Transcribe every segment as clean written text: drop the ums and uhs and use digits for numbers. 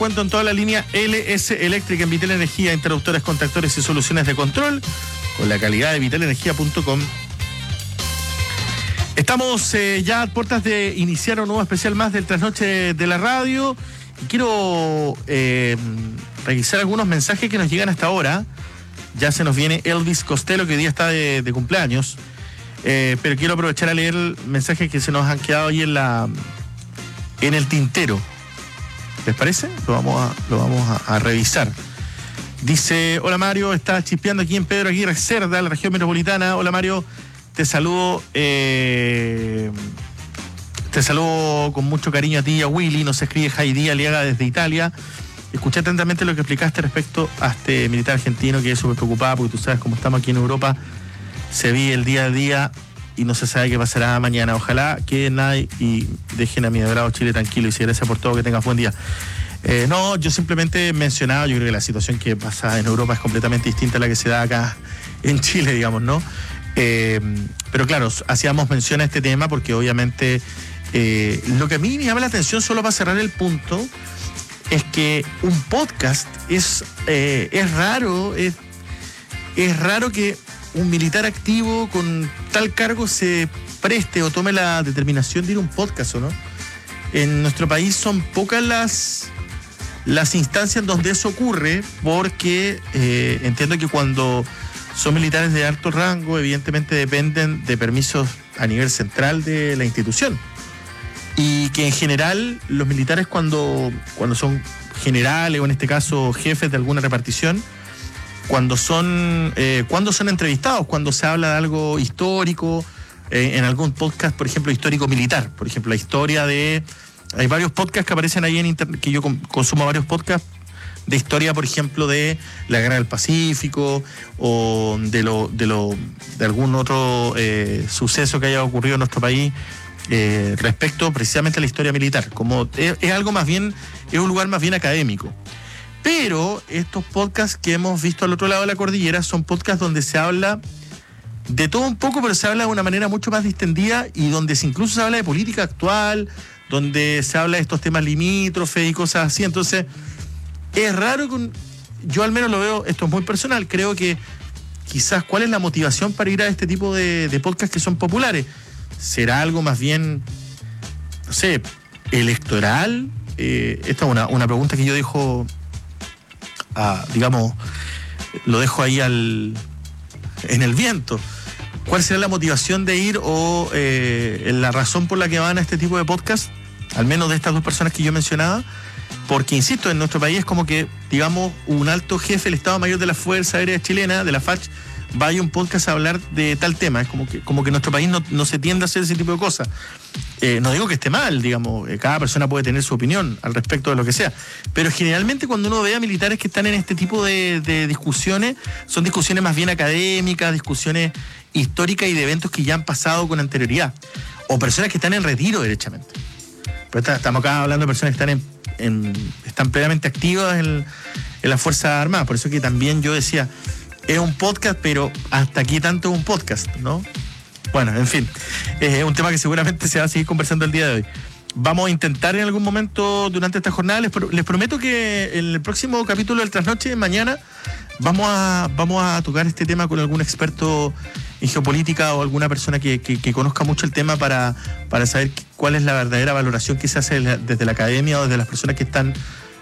descuento en toda la línea LS Eléctrica en Vital Energía, interruptores, contactores y soluciones de control con la calidad de vitalenergia.com. Estamos ya a puertas de iniciar un nuevo especial más del Trasnoche de la Radio. Y quiero revisar algunos mensajes que nos llegan hasta ahora. Ya se nos viene Elvis Costello, que hoy día está de cumpleaños. Pero quiero aprovechar a leer mensajes que se nos han quedado ahí en el tintero. ¿Les parece? Lo vamos a revisar. Dice, hola Mario, está chispeando aquí en Pedro Aguirre Cerda, la región metropolitana. Hola Mario, te saludo con mucho cariño a ti y a Willy. Nos escribe Heidi Aliaga desde Italia. Escuché atentamente lo que explicaste respecto a este militar argentino que es súper preocupado, porque tú sabes cómo estamos aquí en Europa, se vive el día a día y no se sabe qué pasará mañana. Ojalá que nadie y dejen a mi adorado Chile tranquilo, y si gracias por todo, que tengas buen día. No, yo simplemente he mencionado, yo creo que la situación que pasa en Europa es completamente distinta a la que se da acá en Chile, digamos, ¿no? Pero claro, hacíamos mención a este tema porque obviamente lo que a mí me llama la atención, solo para cerrar el punto, es que un podcast es raro, es raro que un militar activo con tal cargo se preste o tome la determinación de ir a un podcast, ¿o no? En nuestro país son pocas las instancias donde eso ocurre, porque entiendo que cuando son militares de alto rango, evidentemente dependen de permisos a nivel central de la institución. Y que en general los militares cuando son generales, o en este caso jefes de alguna repartición, cuando son entrevistados, cuando se habla de algo histórico, en algún podcast, por ejemplo, histórico militar, por ejemplo, la historia de... Hay varios podcasts que aparecen ahí en internet, que yo consumo varios podcasts de historia, por ejemplo, de la Guerra del Pacífico, o de algún otro suceso que haya ocurrido en nuestro país, respecto precisamente a la historia militar. Como es algo más bien, es un lugar más bien académico. Pero estos podcasts que hemos visto al otro lado de la cordillera son podcasts donde se habla de todo un poco, pero se habla de una manera mucho más distendida, y donde incluso se habla de política actual, donde se habla de estos temas limítrofes y cosas así. Entonces, es raro que yo al menos lo veo, esto es muy personal, creo que quizás cuál es la motivación para ir a este tipo de podcasts que son populares. ¿Será algo más bien, no sé, electoral? Esta es una pregunta que yo dejo, digamos, lo dejo ahí en el viento. ¿Cuál será la motivación de ir, o la razón por la que van a este tipo de podcast, al menos de estas dos personas que yo mencionaba? Porque, insisto, en nuestro país es como que, digamos, un alto jefe del Estado Mayor de la Fuerza Aérea Chilena, de la FACH, vaya a un podcast a hablar de tal tema. Es como que en nuestro país no se tiende a hacer ese tipo de cosas. No digo que esté mal, digamos, cada persona puede tener su opinión al respecto de lo que sea, pero generalmente cuando uno ve a militares que están en este tipo de discusiones, son discusiones más bien académicas, discusiones históricas y de eventos que ya han pasado con anterioridad, o personas que están en retiro derechamente. Pero estamos acá hablando de personas que están plenamente activas en las Fuerzas Armadas. Por eso que también yo decía, es un podcast, pero hasta aquí tanto es un podcast, ¿no? Bueno, en fin, es un tema que seguramente se va a seguir conversando el día de hoy. Vamos a intentar en algún momento durante esta jornada, les prometo que en el próximo capítulo del Trasnoche, mañana, vamos a tocar este tema con algún experto en geopolítica, o alguna persona que conozca mucho el tema, para saber cuál es la verdadera valoración que se hace desde la academia, o desde las personas que están...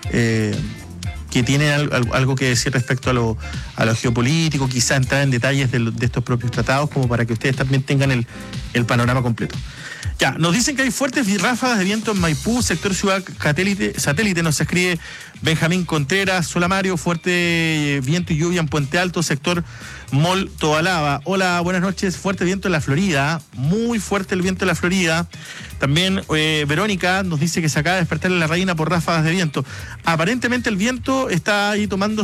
que tienen algo que decir respecto a lo geopolítico, quizá entrar en detalles de estos propios tratados, como para que ustedes también tengan el panorama completo. Ya, nos dicen que hay fuertes ráfagas de viento en Maipú, sector Ciudad Satélite, nos escribe Benjamín Contreras. Hola Mario, fuerte viento y lluvia en Puente Alto, sector Mall Tobalaba. Hola, buenas noches, fuerte viento en la Florida, muy fuerte el viento en la Florida. También Verónica nos dice que se acaba de despertar en La Reina por ráfagas de viento. Aparentemente el viento está ahí tomando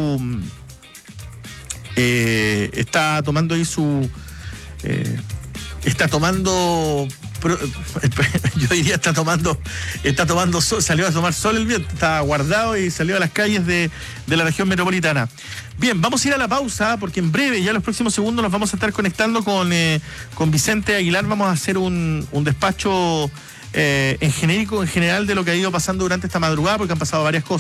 yo diría está tomando sol, salió a tomar sol el viento, está guardado y salió a las calles de la región metropolitana. Bien, vamos a ir a la pausa, porque en breve, ya en los próximos segundos, nos vamos a estar conectando con Vicente Aguilar. Vamos a hacer un despacho en general de lo que ha ido pasando durante esta madrugada, porque han pasado varias cosas.